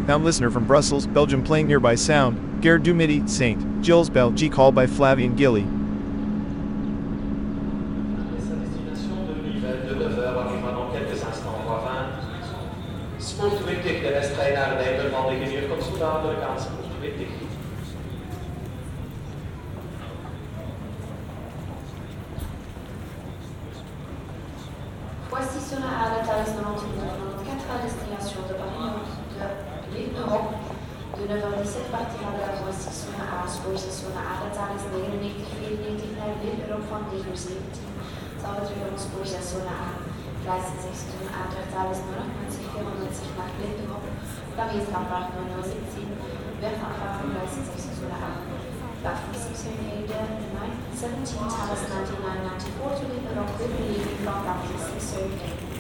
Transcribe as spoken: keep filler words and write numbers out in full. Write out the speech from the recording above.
Bound listener from Brussels, Belgium playing nearby sound. Gare du Midi, Saint Gilles Belgique called by Flavien Gilly. Sportwittig, de rest ga je naar de Nederland van de ingenieur komt zo dadelijk aan Sportwittig. Voici sur la A, la Thalès quatre à destination de Paris de l'île d'Europe. De neuf heures dix-sept partira de la Voici sur la A, spoorstations A, la Thalès negenennegentig vierennegentig naar l'île Europe van negen uur zeventien. Zal het terug op spoorstations A. Gleis sechs A, der Thalès neunundneunzig vierundneunzig nach l'île d'Europe. Paris Rampart neun uhr siebzehn. Werfabfahrt Gleis sechs A. Platform six A, der seventeen Thalès ninety-nine ninety-four to l'île Europe will be leaving from Paris six A.